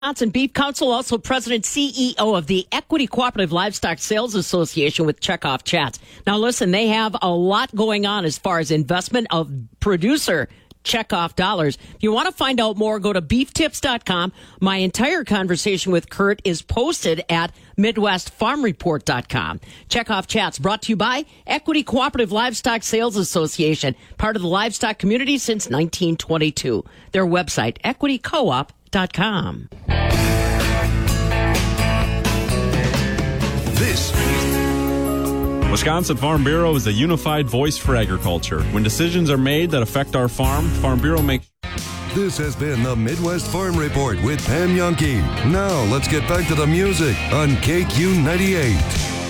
Wisconsin Beef Council, also president CEO of the Equity Cooperative Livestock Sales Association with Checkoff Chats. Now listen, they have a lot going on as far as investment of producer checkoff dollars. If you want to find out more, go to beeftips.com. My entire conversation with Kurt is posted at MidwestFarmReport.com. Checkoff Chats brought to you by Equity Cooperative Livestock Sales Association, part of the livestock community since 1922. Their website, equitycoop.com. This Wisconsin Farm Bureau is a unified voice for agriculture. When decisions are made that affect our Farm Bureau makes... This has been the Midwest Farm Report with Pam Yonke. Now let's get back to the music on KQ 98.